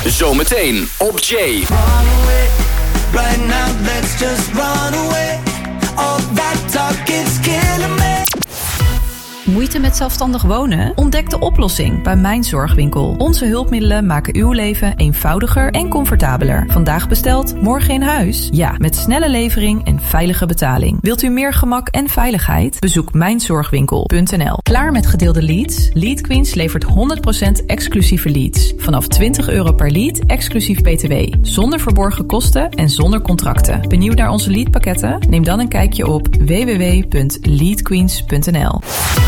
Zometeen op Jay. Run away, right now let's just run away. All that talk is killing me. Moeite met zelfstandig wonen? Ontdek de oplossing bij Mijn Zorgwinkel. Onze hulpmiddelen maken uw leven eenvoudiger en comfortabeler. Vandaag besteld, morgen in huis? Ja, met snelle levering en veilige betaling. Wilt u meer gemak en veiligheid? Bezoek mijnzorgwinkel.nl. Klaar met gedeelde leads? Lead Queens levert 100% exclusieve leads. Vanaf €20 per lead, exclusief BTW. Zonder verborgen kosten en zonder contracten. Benieuwd naar onze leadpakketten? Neem dan een kijkje op www.leadqueens.nl.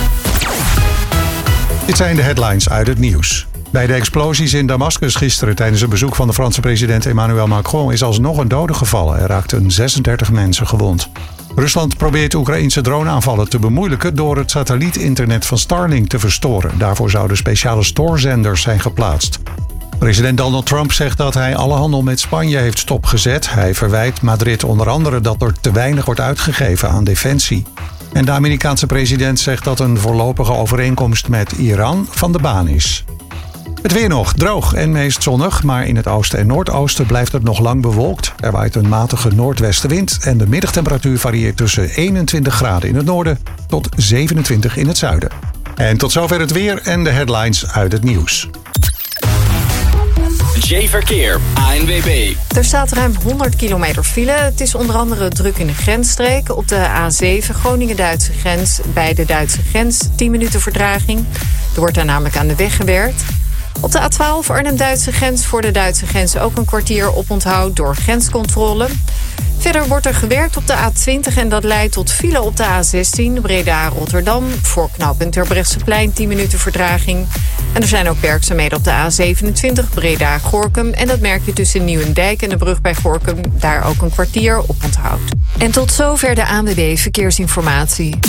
Dit zijn de headlines uit het nieuws. Bij de explosies in Damascus gisteren tijdens een bezoek van de Franse president Emmanuel Macron is alsnog een dode gevallen. Er raakten 36 mensen gewond. Rusland probeert Oekraïnse droneaanvallen te bemoeilijken door het satellietinternet van Starlink te verstoren. Daarvoor zouden speciale stoorzenders zijn geplaatst. President Donald Trump zegt dat hij alle handel met Spanje heeft stopgezet. Hij verwijt Madrid onder andere dat er te weinig wordt uitgegeven aan defensie. En de Amerikaanse president zegt dat een voorlopige overeenkomst met Iran van de baan is. Het weer nog, droog en meest zonnig, maar in het oosten en noordoosten blijft het nog lang bewolkt. Er waait een matige noordwestenwind en de middagtemperatuur varieert tussen 21 graden in het noorden tot 27 in het zuiden. En tot zover het weer en de headlines uit het nieuws. J-Verkeer, ANWB. Er staat ruim 100 kilometer file. Het is onder andere druk in de grensstreek. Op de A7 Groningen-Duitse grens. Bij de Duitse grens 10 minuten vertraging. Er wordt daar namelijk aan de weg gewerkt. Op de A12 Arnhem-Duitse grens voor de Duitse grens ook een kwartier oponthoud door grenscontrole. Verder wordt er gewerkt op de A20 en dat leidt tot file op de A16 Breda-Rotterdam. Voor knooppunt Terbrechtseplein 10 minuten vertraging. En er zijn ook werkzaamheden op de A27 Breda-Gorinchem. En dat merk je tussen Nieuwendijk en de brug bij Gorinchem. Daar ook een kwartier oponthoud. En tot zover de ANWB Verkeersinformatie.